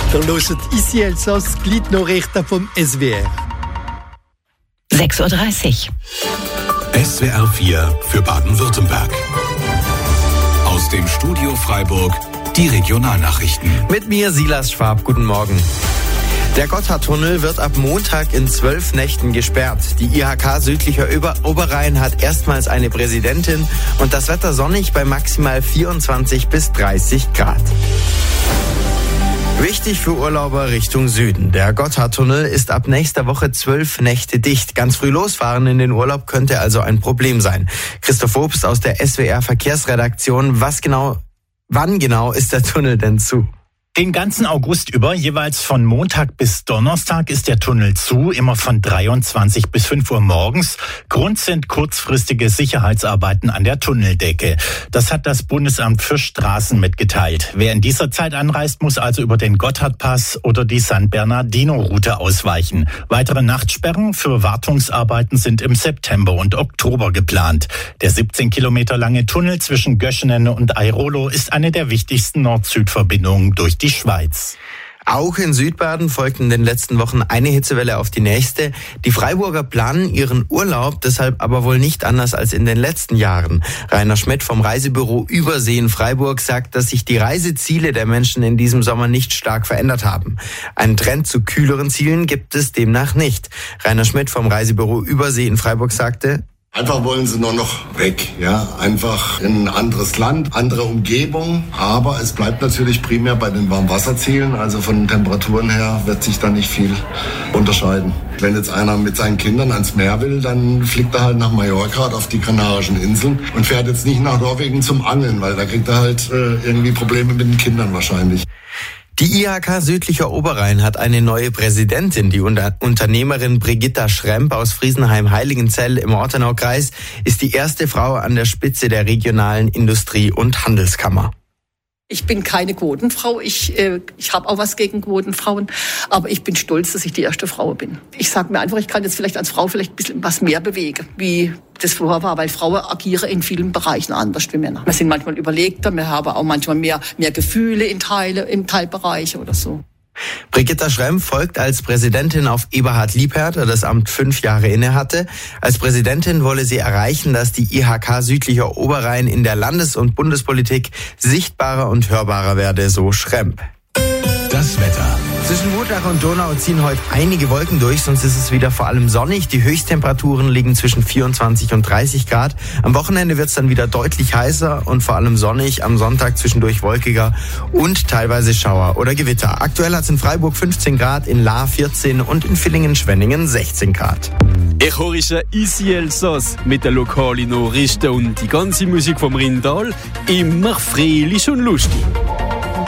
Ihr hört «Ici Elsass», die Gliednachrichten vom SWR. 6:30 Uhr. SWR 4 für Baden-Württemberg. Aus dem Studio Freiburg die Regionalnachrichten. Mit mir Silas Schwab, guten Morgen. Der Gotthardtunnel wird ab Montag in 12 Nächten gesperrt. Die IHK südlicher Oberrhein hat erstmals eine Präsidentin und das Wetter sonnig bei maximal 24 bis 30 Grad. Wichtig für Urlauber Richtung Süden. Der Gotthardtunnel ist ab nächster Woche 12 Nächte dicht. Ganz früh losfahren in den Urlaub könnte also ein Problem sein. Christoph Obst aus der SWR Verkehrsredaktion. Wann genau ist der Tunnel denn zu? Den ganzen August über, jeweils von Montag bis Donnerstag, ist der Tunnel zu, immer von 23 bis 5 Uhr morgens. Grund sind kurzfristige Sicherheitsarbeiten an der Tunneldecke. Das hat das Bundesamt für Straßen mitgeteilt. Wer in dieser Zeit anreist, muss also über den Gotthardpass oder die San Bernardino-Route ausweichen. Weitere Nachtsperren für Wartungsarbeiten sind im September und Oktober geplant. Der 17 Kilometer lange Tunnel zwischen Göschenen und Airolo ist eine der wichtigsten Nord-Süd-Verbindungen durch die Schweiz. Auch in Südbaden folgten in den letzten Wochen eine Hitzewelle auf die nächste. Die Freiburger planen ihren Urlaub deshalb aber wohl nicht anders als in den letzten Jahren. Rainer Schmidt vom Reisebüro Übersee in Freiburg sagt, dass sich die Reiseziele der Menschen in diesem Sommer nicht stark verändert haben. Einen Trend zu kühleren Zielen gibt es demnach nicht. Rainer Schmidt vom Reisebüro Übersee in Freiburg sagte: Einfach wollen sie nur noch weg, ja, einfach in ein anderes Land, andere Umgebung, aber es bleibt natürlich primär bei den Warmwasserzielen, also von den Temperaturen her wird sich da nicht viel unterscheiden. Wenn jetzt einer mit seinen Kindern ans Meer will, dann fliegt er halt nach Mallorca auf die Kanarischen Inseln und fährt jetzt nicht nach Norwegen zum Angeln, weil da kriegt er halt irgendwie Probleme mit den Kindern wahrscheinlich. Die IHK südlicher Oberrhein hat eine neue Präsidentin. Die Unternehmerin Brigitta Schremp aus Friesenheim-Heiligenzell im Ortenaukreis ist die erste Frau an der Spitze der regionalen Industrie- und Handelskammer. Ich bin keine Quotenfrau, ich habe auch was gegen Quotenfrauen, aber ich bin stolz, dass ich die erste Frau bin. Ich sage mir einfach, ich kann jetzt vielleicht als Frau vielleicht ein bisschen was mehr bewegen, wie das vorher war, weil Frauen agieren in vielen Bereichen anders wie Männer. Wir sind manchmal überlegter, wir haben auch manchmal mehr Gefühle in Teilbereiche oder so. Brigitta Schremp folgt als Präsidentin auf Eberhard Liebherr, der das Amt 5 Jahre innehatte. Als Präsidentin wolle sie erreichen, dass die IHK südlicher Oberrhein in der Landes- und Bundespolitik sichtbarer und hörbarer werde, so Schremp. Das Wetter. Zwischen Wutach und Donau ziehen heute einige Wolken durch, sonst ist es wieder vor allem sonnig. Die Höchsttemperaturen liegen zwischen 24 und 30 Grad. Am Wochenende wird es dann wieder deutlich heißer und vor allem sonnig. Am Sonntag zwischendurch wolkiger und teilweise Schauer oder Gewitter. Aktuell hat es in Freiburg 15 Grad, in Lahr 14 und in Villingen-Schwenningen 16 Grad. Ich höre «Ici Elsass» mit den lokalen Nachrichten und die ganze Musik vom Rindal. Immer fröhlich und lustig.